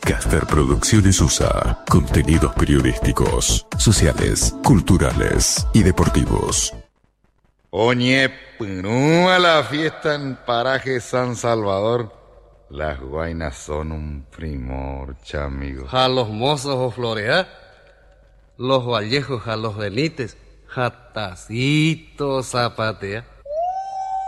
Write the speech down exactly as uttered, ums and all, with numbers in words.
Caster Producciones U S A. Contenidos periodísticos, sociales, culturales y deportivos. Oñe, Perú a la fiesta en Paraje San Salvador. Las guainas son un primor, chamigo. A los mozos o florea, los vallejos a los benites, jatacito zapatea.